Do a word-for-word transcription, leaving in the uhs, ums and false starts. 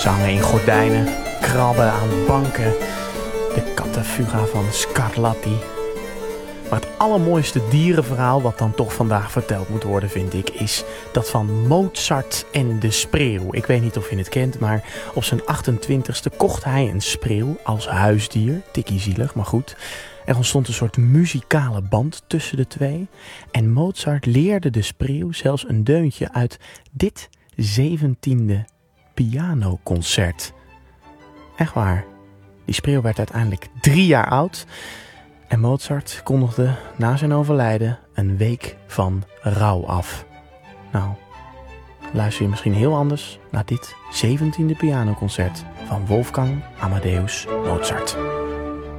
Zangen in gordijnen, krabben aan banken, de kattenfuga van Scarlatti. Maar het allermooiste dierenverhaal wat dan toch vandaag verteld moet worden, vind ik, is dat van Mozart en de spreeuw. Ik weet niet of je het kent, maar op zijn achtentwintigste kocht hij een spreeuw als huisdier. Tikkie zielig, maar goed. Er ontstond een soort muzikale band tussen de twee. En Mozart leerde de spreeuw zelfs een deuntje uit dit zeventiende pianoconcert. Echt waar. Die spreeuw werd uiteindelijk drie jaar oud. En Mozart kondigde na zijn overlijden een week van rouw af. Nou, luister je misschien heel anders naar dit zeventiende pianoconcert van Wolfgang Amadeus Mozart.